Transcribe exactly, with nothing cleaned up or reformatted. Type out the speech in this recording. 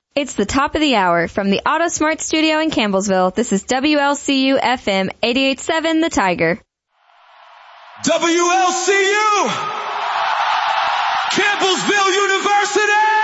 It's the top of the hour from the AutoSmart studio in Campbellsville. This is W L C U F M eighty-eight point seven The Tiger. W L C U! Campbellsville University!